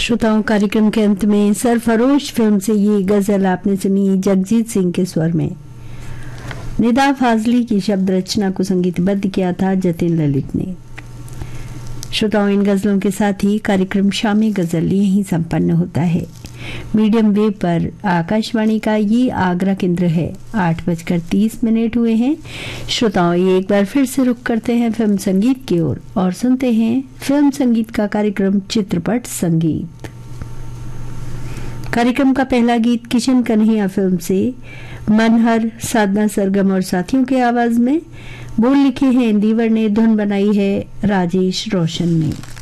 श्रोताओं, कार्यक्रम के अंत में सरफरोश फिल्म से ये गजल आपने सुनी जगजीत सिंह के स्वर में। निदा फाजली की शब्द रचना को संगीतबद्ध किया था जतिन ललित ने। श्रोताओं, इन गजलों के साथ ही कार्यक्रम शामी गजल यहीं संपन्न होता है। मीडियम वेव पर आकाशवाणी का ये आगरा केंद्र है। 8:30 हुए हैं। श्रोताओं, ये एक बार फिर से रुख करते हैं फिल्म संगीत की ओर और सुनते हैं फिल्म संगीत का कार्यक्रम चित्रपट संगीत। कार्यक्रम का पहला गीत किशन कन्हैया फिल्म से मनहर, साधना सरगम और साथियों की आवाज में। बोल लिखे हैं इंदिवर ने, धुन बनाई है राजेश रोशन ने।